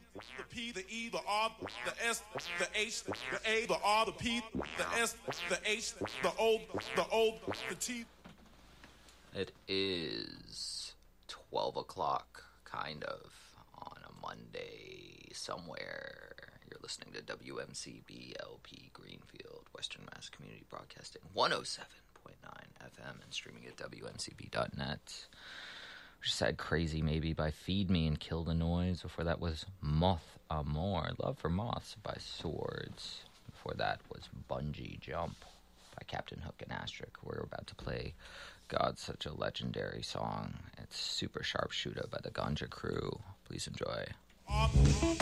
the P, the E, the R, the S, the H, the A, the R, the P, the S, the H, the O, the T. It is 12 o'clock, kind of, on a Monday somewhere. You're listening to WMCB LP Greenfield, Western Mass Community Broadcasting, 107.9 FM, and streaming at WMCB.net. We just had Crazy Maybe by Feed Me and Kill the Noise. Before that was Moth Amour, Love for Moths by Swords. Before that was Bungee Jump by Captain Hook and Astric. We're about to play God, Such a Legendary Song. It's Super Sharpshooter by the Ganja Crew. Please enjoy.